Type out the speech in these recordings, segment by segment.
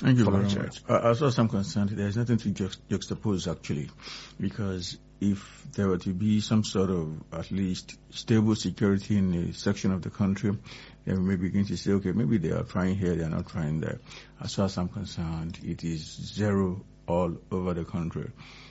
Thank you very much. As far as I'm concerned, there's nothing to juxtapose actually, because if there were to be some sort of at least stable security in a section of the country, then we may begin to say, okay, maybe they are trying here, they are not trying there. As far as I'm concerned, it is zero all over the country.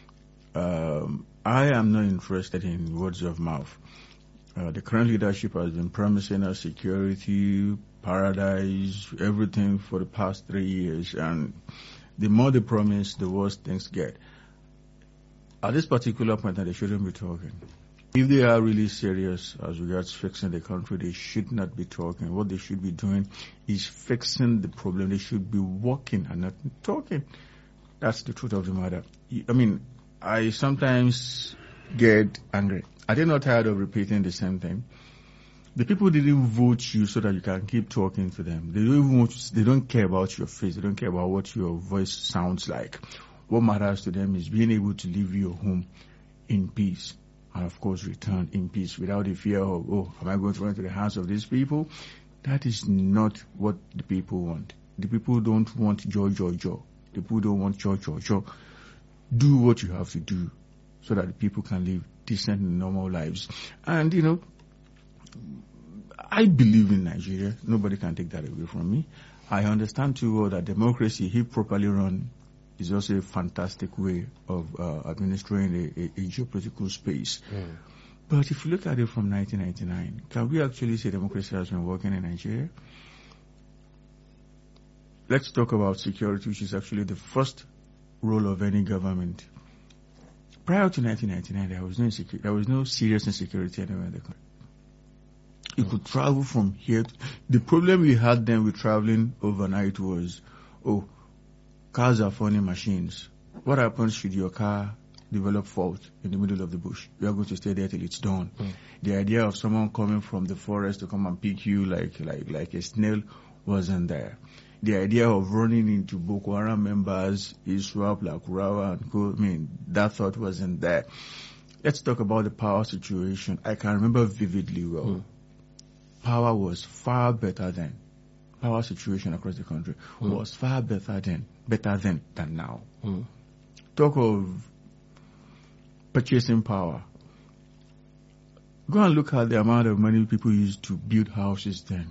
I am not interested in words of mouth. The current leadership has been promising us security, paradise, everything for the past 3 years, and the more they promise, the worse things get. At this particular point, they shouldn't be talking. If they are really serious as regards fixing the country, they should not be talking. What they should be doing is fixing the problem. They should be working and not talking. That's the truth of the matter. I mean, I sometimes get angry. Are they not tired of repeating the same thing? The people didn't vote you so that you can keep talking to them. They don't care about your face. They don't care about what your voice sounds like. What matters to them is being able to leave your home in peace. And of course return in peace without the fear of, am I going to run into the hands of these people? That is not what the people want. The people don't want joy. The people don't want joy. Do what you have to do so that the people can live decent and normal lives. And, I believe in Nigeria. Nobody can take that away from me. I understand too well that democracy, if properly run, is also a fantastic way of administering a geopolitical space. But if you look at it from 1999, can we actually say democracy has been working in Nigeria? Let's talk about security, which is actually the first role of any government. Prior to 1999, there was no serious insecurity anywhere in the country. You could travel from here. The problem we had then with traveling overnight was, cars are funny machines. What happens should your car develop fault in the middle of the bush? You are going to stay there till it's done. The idea of someone coming from the forest to come and pick you like a snail wasn't there. The idea of running into Boko Haram members, ISWAP, Lakurawa, and Co. That thought wasn't there. Let's talk about the power situation. I can remember vividly well. Power was far better then. Power situation across the country was far better then than now. Talk of purchasing power. Go and look at the amount of money people used to build houses then.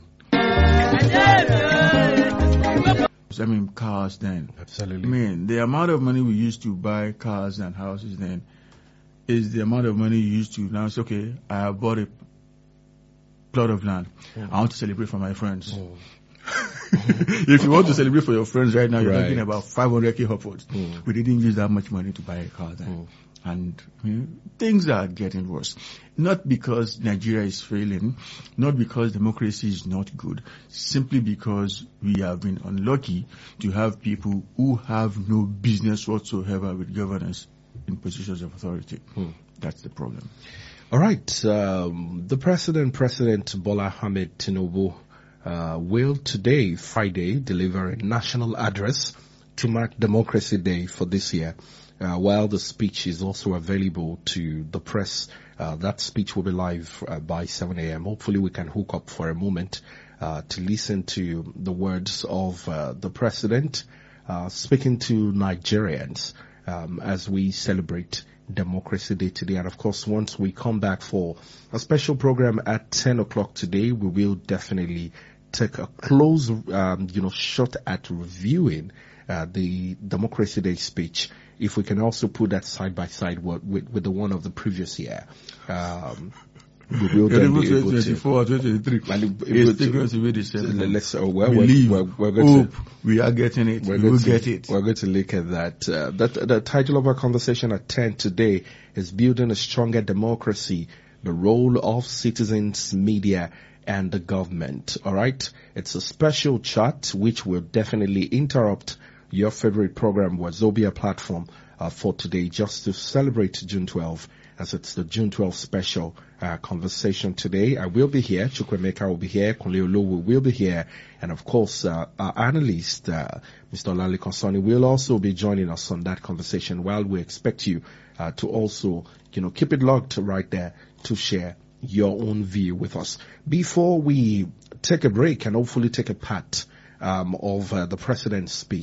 Cars then. Absolutely. The amount of money we used to buy cars and houses then is the amount of money you used to now say, okay, I have bought a plot of land. I want to celebrate for my friends. If you want to celebrate for your friends right now, you're talking about 500k upwards. We didn't use that much money to buy a car then. And things are getting worse. Not because Nigeria is failing, not because democracy is not good, simply because we have been unlucky to have people who have no business whatsoever with governance in positions of authority. That's the problem. All right. The President Bola Ahmed Tinubu will today, Friday, deliver a national address to mark Democracy Day for this year. While the speech is also available to the press, that speech will be live by 7 a.m. Hopefully we can hook up for a moment to listen to the words of the President speaking to Nigerians as we celebrate Democracy Day today. And of course, once we come back for a special program at 10 o'clock today, we will definitely take a close, shot at reviewing the Democracy Day speech. If we can also put that side by side with the one of the previous year, we will then be able to. 2023. Let's. We are getting it. We will get it. We're going to look at that. The title of our conversation at 10 today is Building a Stronger Democracy: The Role of Citizens, Media, and the Government. All right. It's a special chat which will definitely interrupt your favorite program, Wazobia platform, for today, just to celebrate June 12, as it's the June 12 special conversation today. I will be here. Chukwemeka will be here. Kunle Olowu will be here. And of course, our analyst, Mr. Olale Konsoni, will also be joining us on that conversation, while we expect you to also, keep it locked right there to share your own view with us. Before we take a break and hopefully take a part of the President's speech,